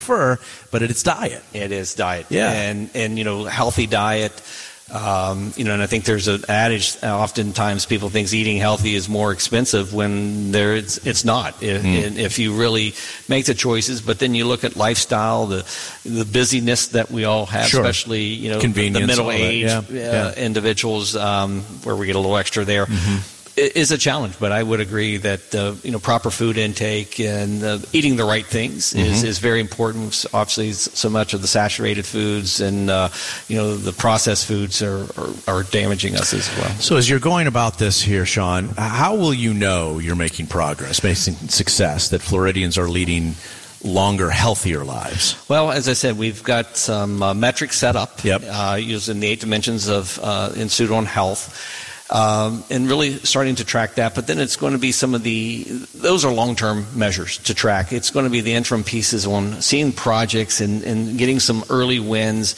but it's diet. It is diet. Yeah. And healthy diet. And I think there's an adage, oftentimes people think eating healthy is more expensive when it's not. If you really make the choices, but then you look at lifestyle, the busyness that we all have, especially, the middle-aged individuals, where we get a little extra there. Is a challenge, but I would agree that proper food intake and eating the right things is very important. Obviously, so much of the saturated foods and the processed foods are damaging us as well. So, as you're going about this here, Sean, how will you know you're making progress, making success, that Floridians are leading longer, healthier lives? Well, as I said, we've got some metrics set up using the 8 dimensions of Institute on Health. And really starting to track that. But then it's going to be those are long-term measures to track. It's going to be the interim pieces on seeing projects and getting some early wins,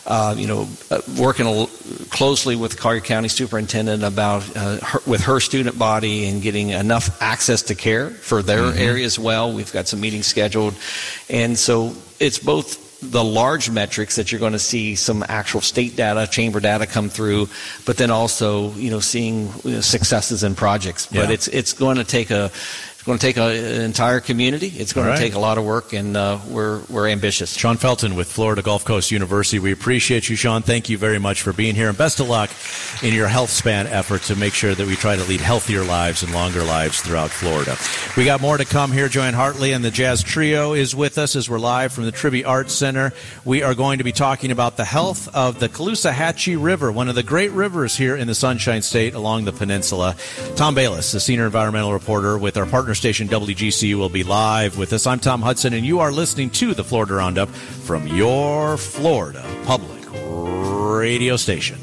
working closely with Collier County Superintendent about with her student body and getting enough access to care for their area as well. We've got some meetings scheduled. And so it's both the large metrics that you're going to see some actual state data, chamber data come through, but then also, seeing successes in projects. But it's going to take an entire community. It's going to take a lot of work, and we're ambitious. Sean Felton with Florida Gulf Coast University. We appreciate you, Sean. Thank you very much for being here, and best of luck in your health span effort to make sure that we try to lead healthier lives and longer lives throughout Florida. We got more to come here. Joanne Hartley and the Jazz Trio is with us as we're live from the Trivia Arts Center. We are going to be talking about the health of the Caloosahatchee River, one of the great rivers here in the Sunshine State along the peninsula. Tom Bayless, the senior environmental reporter with our partner station WGCU, will be live with us. I'm Tom Hudson, and you are listening to the Florida Roundup from your Florida Public Radio station.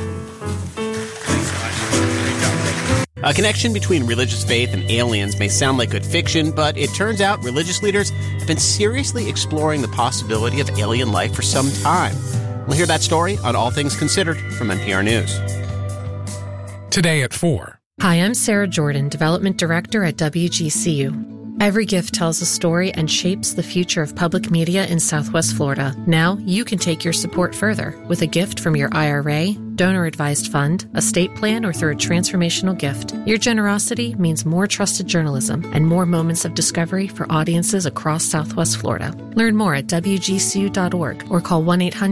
A connection between religious faith and aliens may sound like good fiction, but it turns out religious leaders have been seriously exploring the possibility of alien life for some time. We'll hear that story on All Things Considered from NPR News. Today at 4. Hi, I'm Sarah Jordan, Development Director at WGCU. Every gift tells a story and shapes the future of public media in Southwest Florida. Now, you can take your support further with a gift from your IRA, donor-advised fund, estate plan, or through a transformational gift. Your generosity means more trusted journalism and more moments of discovery for audiences across Southwest Florida. Learn more at WGCU.org or call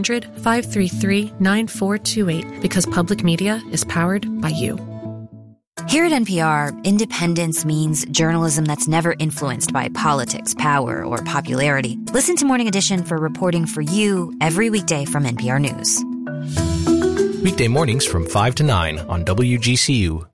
1-800-533-9428 because public media is powered by you. Here at NPR, independence means journalism that's never influenced by politics, power, or popularity. Listen to Morning Edition for reporting for you every weekday from NPR News. Weekday mornings from 5 to 9 on WGCU.